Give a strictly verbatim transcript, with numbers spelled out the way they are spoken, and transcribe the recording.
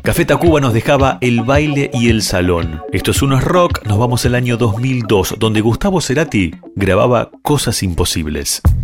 Café Tacuba nos dejaba El baile y el salón. Esto es Uno es Rock, nos vamos al año dos mil dos, donde Gustavo Cerati grababa Cosas imposibles.